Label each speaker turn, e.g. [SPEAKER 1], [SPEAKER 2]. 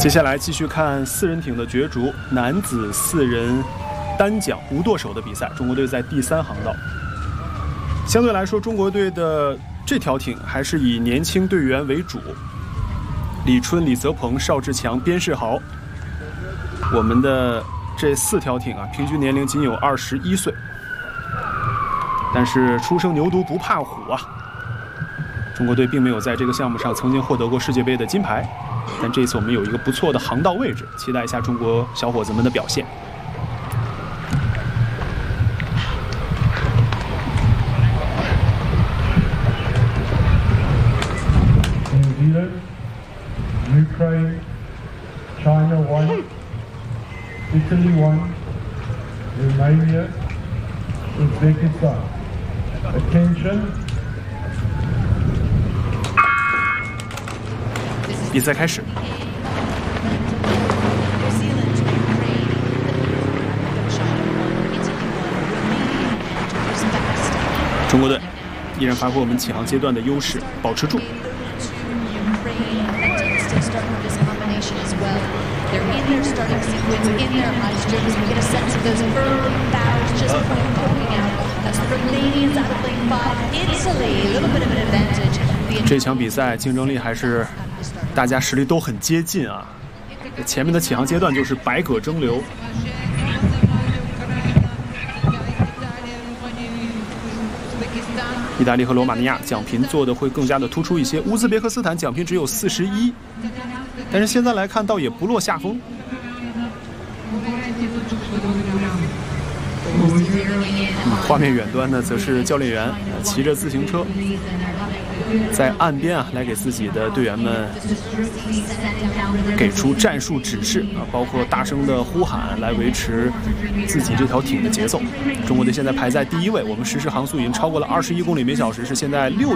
[SPEAKER 1] 接下来继续看4人艇的角逐，男子4人单桨无舵手的比赛。中国队在第3航道。相对来说，中国队的这条艇还是以年轻队员为主，李春、李泽鹏、邵志强、边世豪。我们的这4条艇啊，平均年龄仅有21岁。但是初生牛犊不怕虎啊！中国队并没有在这个项目上曾经获得过世界杯的金牌，但这一次我们有一个不错的航道位置，期待一下中国小伙子们的表现。
[SPEAKER 2] New Zealand, Ukraine, China 1, Italy 1, Romania, Uzbekistan. Attention.
[SPEAKER 1] 比赛开始。中国队依然发挥我们起航阶段的优势，保持住。They're in their starting sequence, in their high strings. We get a sense of those early bows just poking out. That's the Romanians out of lane 5. Italy, a little bit of an advantage. 这场比赛竞争力还是大家实力都很接近啊。前面的起航阶段就是百舸争流。意大利和罗马尼亚奖评做的会更加的突出一些，乌兹别克斯坦奖评只有41，但是现在来看倒也不落下风。画面远端呢，则是教练员骑着自行车在岸边啊，来给自己的队员们给出战术指示啊，包括大声的呼喊，来维持自己这条艇的节奏。中国队现在排在第1位，我们实时航速已经超过了21公里每小时，是现在6